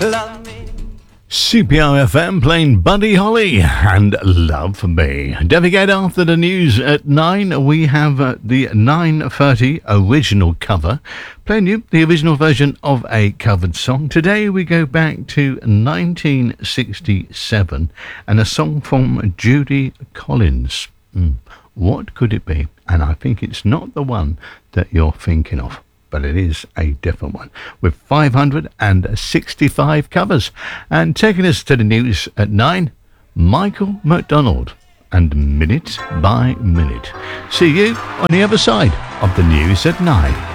Love me. CPRFM playing Buddy Holly and Love for Me. Don't forget, after the news at 9, we have the 9:30 original cover, playing you the original version of a covered song. Today we go back to 1967 and a song from Judy Collins. What could it be? And I think it's not the one that you're thinking of, but it is a different one, with 565 covers. And taking us to the news at 9, Michael McDonald and Minute by Minute. See you on the other side of the news at 9.